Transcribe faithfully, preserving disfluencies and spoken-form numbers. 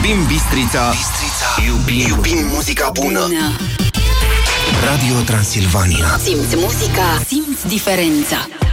Iubim Bistrița, Bistrița. Iubim, iubim muzica bună. bună Radio Transilvania. Simți muzica, simți diferența.